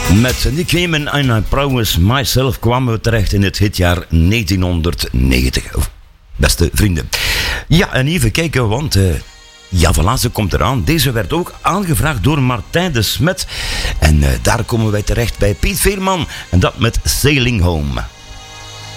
Met Nick Cayman en I Promise Myself kwamen we terecht in het hitjaar 1990. Beste vrienden. Ja, en even kijken, want ja, voilà, ze komt eraan. Deze werd ook aangevraagd door Martijn de Smet. En daar komen wij terecht bij Piet Veerman. En dat met Sailing Home.